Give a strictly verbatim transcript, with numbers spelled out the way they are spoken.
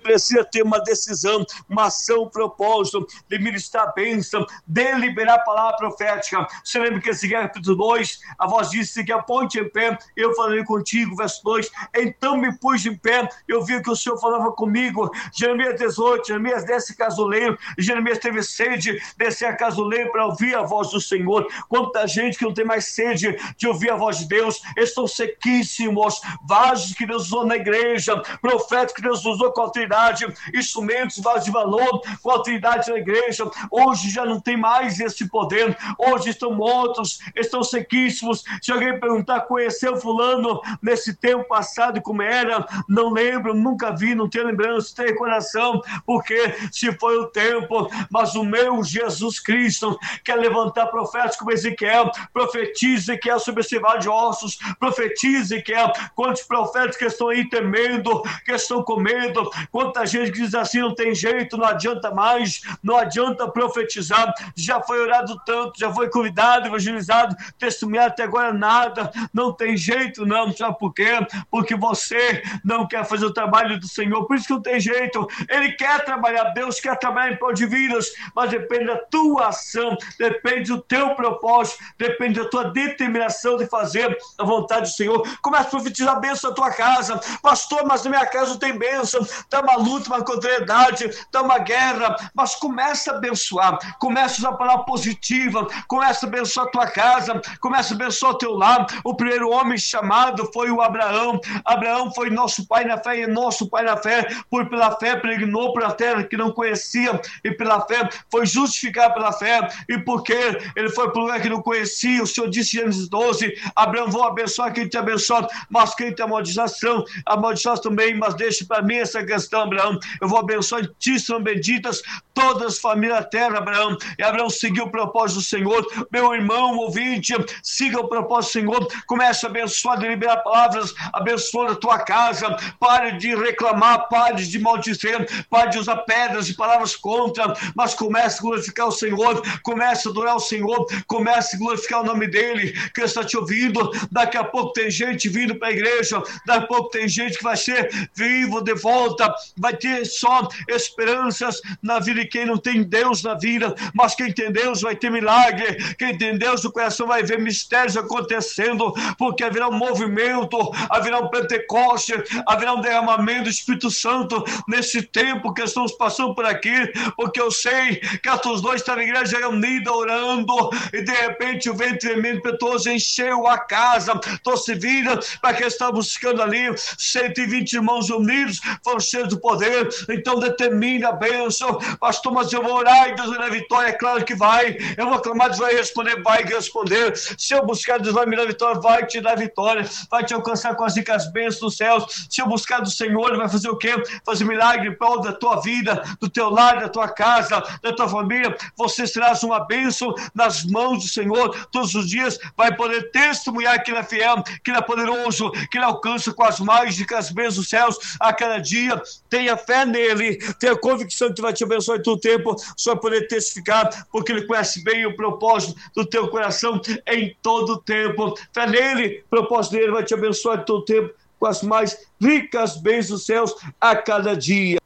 precisa ter uma decisão, uma ação, um propósito de ministrar a bênção, de liberar a palavra profética. Você lembra que esse capítulo dois, a voz disse que aponte em pé, eu falarei contigo, verso dois, então me pus em pé, eu vi que o Senhor falava comigo. Jeremias dezoito, Jeremias desce casuleiro, Jeremias teve sede, descer a casuleiro para ouvir a voz do Senhor. Quanta gente que não tem mais sede de ouvir a voz de Deus, estão sequíssimos, vasos que Deus usou na igreja, profetas que Deus usou com autoridade, instrumentos, vasos de valor, com autoridade na igreja, hoje já não tem mais esse poder, hoje estão mortos, estão sequíssimos. Se alguém perguntar, conheceu fulano nesse tempo passado como era? Não lembro, nunca vi, não tenho lembrança, tenho coração, porque se foi o tempo, mas o meu Jesus Cristo quer levantar profetas como Ezequiel, profetiza que é sobre esse vale de ossos, profetiza que é quantos profetas que estão aí temendo, que estão com medo, quanta gente que diz assim, não tem jeito, não adianta mais, não adianta profetizar, já foi orado tanto, já foi cuidado, evangelizado, testemunhado, até agora nada, não tem jeito não, sabe por quê? Porque você não quer fazer o trabalho do Senhor, por isso que não tem jeito. Ele quer trabalhar, Deus quer trabalhar em prol de vidas, mas depende da tua ação, depende do teu propósito, depende da tua determinação de fazer a vontade do Senhor. Começa a profetizar a bênção na tua casa. Pastor, mas na minha casa não tem bênção, está uma luta, uma contrariedade, está uma guerra, mas começa a abençoar, começa a usar a palavra positiva, começa a abençoar a tua casa, começa a abençoar o teu lar. O primeiro homem chamado foi o Abraão. Abraão foi nosso pai na fé, e nosso pai na fé, por pela fé peregrinou para a terra que não conhecia, e pela fé foi justificado pela fé, e porque ele foi para o lugar que não conhecia, o Senhor disse em Gênesis doze, Abraão, vou abençoar quem te abençoa, mas quem te amaldiçoação, amaldiçoa também, mas deixe para mim essa questão, Abraão, eu vou abençoar, ti são benditas todas as famílias da terra, Abraão. E Abraão seguiu o propósito do Senhor. Meu irmão ouvinte, siga o propósito do Senhor, comece a abençoar, de liberar palavras, abençoa a tua casa, pare de reclamar, pare de maldizer, pare de usar pedras e palavras contra, mas comece a glorificar o Senhor, comece a adorar o Senhor, comece a glorificar o nome dele, que está te ouvindo. Daqui a pouco tem gente vindo para a igreja, daqui a pouco tem gente que vai ser vivo de volta, vai ter só esperanças na vida de quem não tem Deus na vida, mas quem tem Deus vai ter milagre, quem tem Deus no coração vai ver mistérios acontecendo, porque haverá um movimento, haverá um Pentecoste, haverá um derramamento do Espírito Santo nesse tempo que estamos passando por aqui, porque eu sei que a todos dois estavam na igreja reunida orando, e de repente o vento tremendo impetuoso encheu a casa, trouxe vida para quem está buscando ali, cento e vinte irmãos unidos, foram cheios do poder. Então determine a bênção, pastor, mas eu vou orar e Deus vai dar vitória, é claro que vai, eu vou clamar, Deus vai responder, vai responder, se eu buscar, Deus vai me dar vitória, vai te dar vitória, vai te alcançar com as ricas bênçãos dos céus. Se eu buscar do Senhor, Ele vai fazer o quê? Fazer milagre em prol da tua vida, do teu lar, da tua casa, da tua família. Você será uma bênção nas mãos do Senhor todos os dias, vai poder testemunhar que Ele é fiel, que Ele é poderoso, que Ele alcança com as mágicas bênçãos dos céus a cada dia. Tenha fé nele, tenha convicção que vai te abençoar em todo o tempo, só vai poder testificar, porque Ele conhece bem o propósito do teu coração em todo o tempo. Fé nele, o propósito dele vai te abençoar em todo o tempo, com as mais ricas bênçãos dos céus a cada dia.